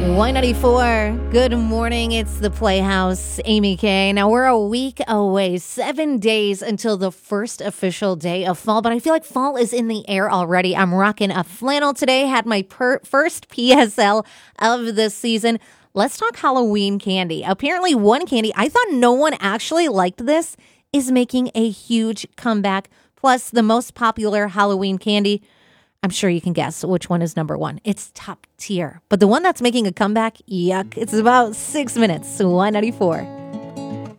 Y94. Good morning. It's the Playhouse. Amy K. Now we're a week away, 7 days until the first official day of fall, but I feel like fall is in the air already. I'm rocking a flannel today. Had my first PSL of the season. Let's talk Halloween candy. Apparently, one candy I thought no one actually liked this is making a huge comeback. Plus, the most popular Halloween candy. I'm sure you can guess which one is number one. It's top tier. But the one that's making a comeback, yuck. It's about 6 minutes. Y94.